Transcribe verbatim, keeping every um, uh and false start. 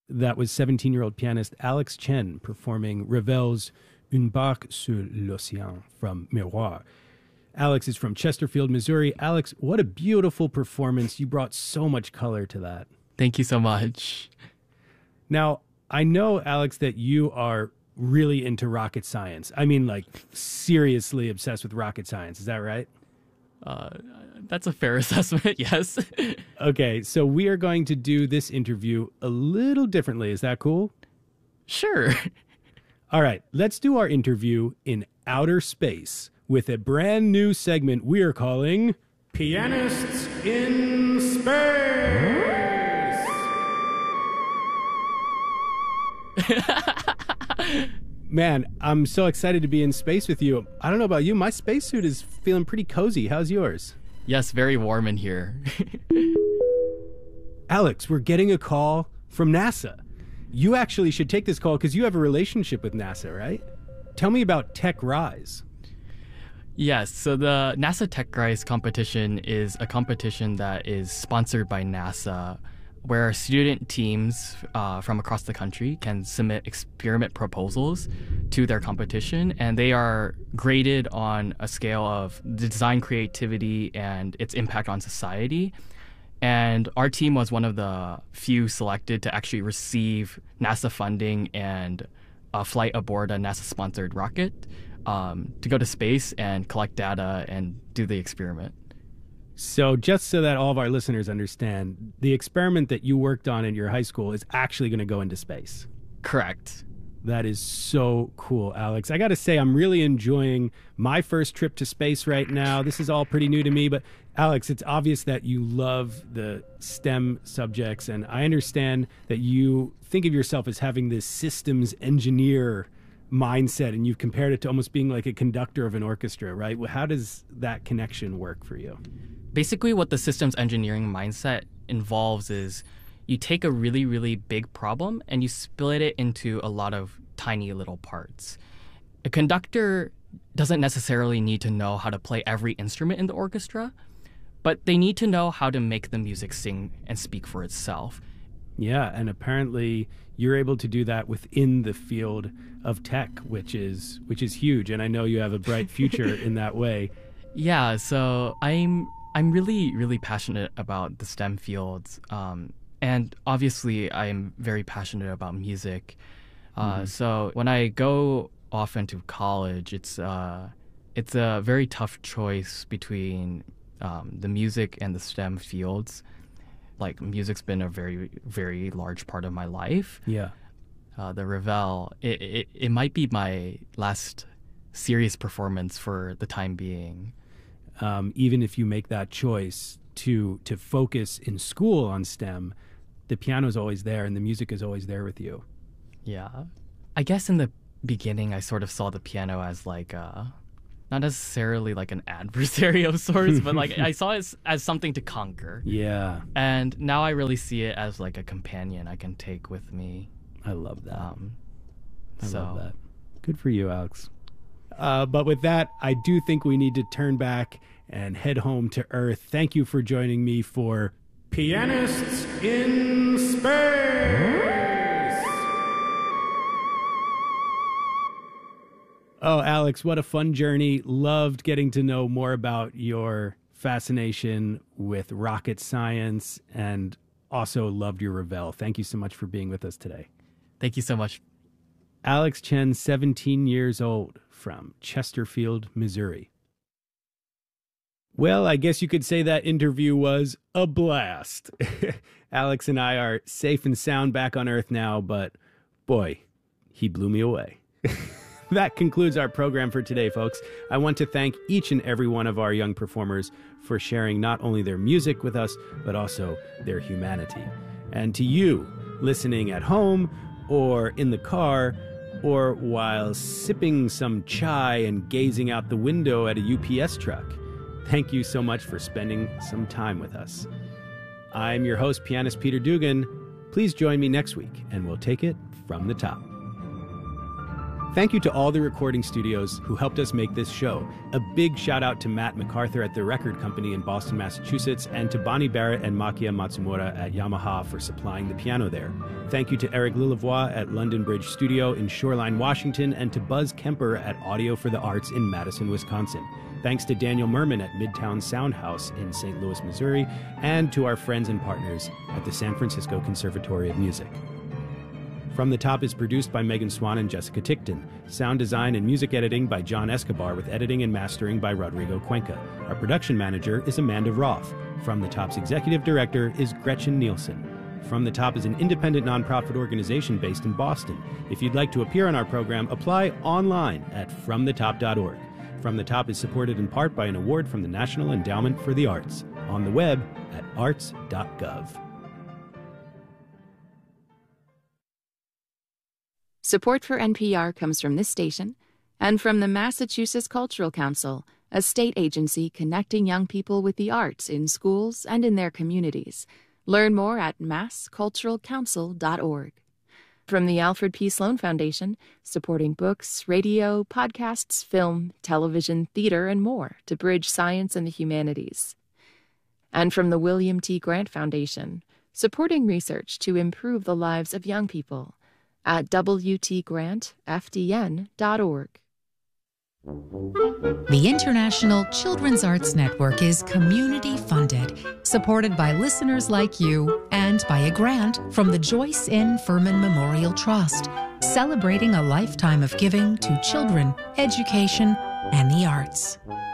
That was seventeen-year-old pianist Alex Chen performing Ravel's Une barque sur l'océan from Miroir. Alex is from Chesterfield, Missouri. Alex, what a beautiful performance. You brought so much color to that. Thank you so much. Now, I know, Alex, that you are really into rocket science. I mean, like, seriously obsessed with rocket science. Is that right? Uh, that's a fair assessment, yes. Okay, so we are going to do this interview a little differently. Is that cool? Sure. All right, let's do our interview in outer space with a brand new segment we are calling Pianists in Space. Man, I'm so excited to be in space with you. I don't know about you, my spacesuit is feeling pretty cozy. How's yours? Yes, very warm in here. Alex, we're getting a call from NASA. You actually should take this call because you have a relationship with NASA, right? Tell me about TechRise. Yes, so the NASA TechRise competition is a competition that is sponsored by NASA, where student teams uh, from across the country can submit experiment proposals to their competition, and they are graded on a scale of design creativity and its impact on society. And our team was one of the few selected to actually receive NASA funding and a flight aboard a NASA-sponsored rocket um, to go to space and collect data and do the experiment. So just so that all of our listeners understand, the experiment that you worked on in your high school is actually going to go into space. Correct. That is so cool, Alex. I got to say, I'm really enjoying my first trip to space right now. This is all pretty new to me, but Alex, it's obvious that you love the STEM subjects, and I understand that you think of yourself as having this systems engineer mindset, and you've compared it to almost being like a conductor of an orchestra, right? How does that connection work for you? Basically, what the systems engineering mindset involves is you take a really, really big problem and you split it into a lot of tiny little parts. A conductor doesn't necessarily need to know how to play every instrument in the orchestra, but they need to know how to make the music sing and speak for itself. Yeah, and apparently you're able to do that within the field of tech, which is which is huge, and I know you have a bright future in that way. Yeah, so I'm I'm really, really passionate about the STEM fields. Um, And obviously, I'm very passionate about music. Uh, mm-hmm. So when I go off into college, it's uh, it's a very tough choice between um, the music and the STEM fields. Like, music's been a very, very large part of my life. Yeah. Uh, the Ravel, it, it it might be my last serious performance for the time being. Um, even if you make that choice to to focus in school on STEM, the piano's always there and the music is always there with you. Yeah. I guess in the beginning, I sort of saw the piano as like a, not necessarily like an adversary of sorts, but like I saw it as, as something to conquer. Yeah. And now I really see it as like a companion I can take with me. I love that. Um, I so. love that. Good for you, Alex. Uh, but with that, I do think we need to turn back and head home to Earth. Thank you for joining me for Pianists in Space. Oh, Alex, what a fun journey. Loved getting to know more about your fascination with rocket science, and also loved your Ravel. Thank you so much for being with us today. Thank you so much. Alex Chen, seventeen years old, from Chesterfield, Missouri. Well, I guess you could say that interview was a blast. Alex and I are safe and sound back on Earth now, but boy, he blew me away. That concludes our program for today, folks. I want to thank each and every one of our young performers for sharing not only their music with us, but also their humanity. And to you, listening at home or in the car, or while sipping some chai and gazing out the window at a U P S truck, thank you so much for spending some time with us. I'm your host, pianist Peter Dugan. Please join me next week, and we'll take it from the top. Thank you to all the recording studios who helped us make this show. A big shout out to Matt MacArthur at the Record Company in Boston, Massachusetts, and to Bonnie Barrett and Makia Matsumura at Yamaha for supplying the piano there. Thank you to Eric Lillevoix at London Bridge Studio in Shoreline, Washington, and to Buzz Kemper at Audio for the Arts in Madison, Wisconsin. Thanks to Daniel Merman at Midtown Sound House in Saint Louis, Missouri, and to our friends and partners at the San Francisco Conservatory of Music. From the Top is produced by Megan Swan and Jessica Tickton. Sound design and music editing by John Escobar with editing and mastering by Rodrigo Cuenca. Our production manager is Amanda Roth. From the Top's executive director is Gretchen Nielsen. From the Top is an independent nonprofit organization based in Boston. If you'd like to appear on our program, apply online at from the top dot org. From the Top is supported in part by an award from the National Endowment for the Arts. On the web at arts dot gov. Support for N P R comes from this station and from the Massachusetts Cultural Council, a state agency connecting young people with the arts in schools and in their communities. Learn more at mass cultural council dot org. From the Alfred P. Sloan Foundation, supporting books, radio, podcasts, film, television, theater, and more to bridge science and the humanities. And from the William T. Grant Foundation, supporting research to improve the lives of young people at w t grant f d n dot org. The International Children's Arts Network is community-funded, supported by listeners like you, and by a grant from the Joyce N. Furman Memorial Trust, celebrating a lifetime of giving to children, education, and the arts.